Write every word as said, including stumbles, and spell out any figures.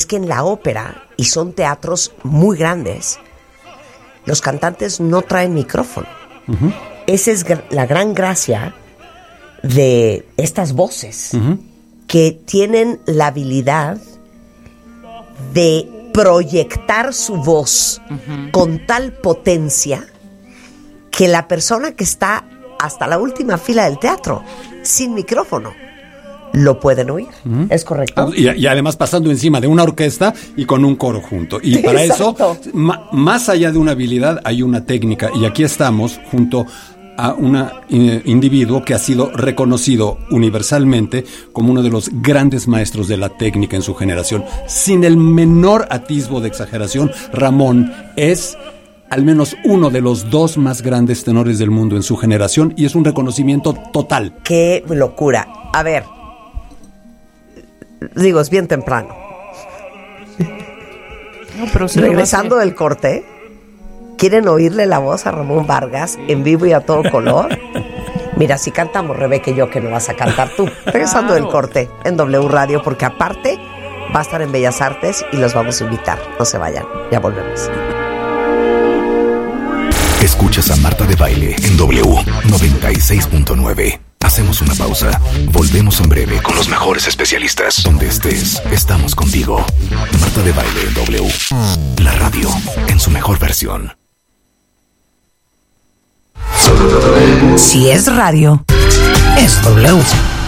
que en la ópera, y son teatros muy grandes, los cantantes no traen micrófono. Uh-huh. Esa es gr- la gran gracia de estas voces, uh-huh, que tienen la habilidad de proyectar su voz, uh-huh, con tal potencia que la persona que está hasta la última fila del teatro, sin micrófono, lo pueden oír. Uh-huh. ¿Es correcto? Y, y además pasando encima de una orquesta y con un coro junto. Y para Exacto. eso, ma, más allá de una habilidad, hay una técnica. Y aquí estamos junto a un eh, individuo que ha sido reconocido universalmente como uno de los grandes maestros de la técnica en su generación. Sin el menor atisbo de exageración, Ramón es al menos uno de los dos más grandes tenores del mundo en su generación, y es un reconocimiento total. ¡Qué locura! A ver, digo, es bien temprano. No, pero sí regresando del corte, ¿quieren oírle la voz a Ramón Vargas en vivo y a todo color? Mira, si cantamos Rebeca y yo, que no vas a cantar tú. Regresando del corte en W Radio, porque aparte va a estar en Bellas Artes y los vamos a invitar. No se vayan, ya volvemos. Escuchas a Marta de Baile en W noventa y seis punto nueve. Hacemos una pausa. Volvemos en breve con los mejores especialistas. Donde estés, estamos contigo. Marta de Baile en W. La radio en su mejor versión. Si es radio, es W.